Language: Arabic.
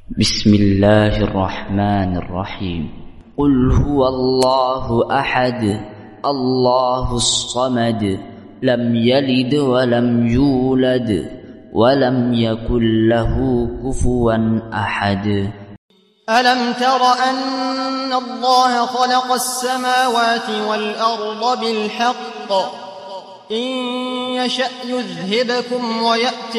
بسم الله الرحمن الرحيم. قل هو الله أحد الله الصمد لم يلد ولم يولد ولم يكن له كفوا أحد. ألم تر أن الله خلق السماوات والأرض بالحق إن يشأ يذهبكم ويأتي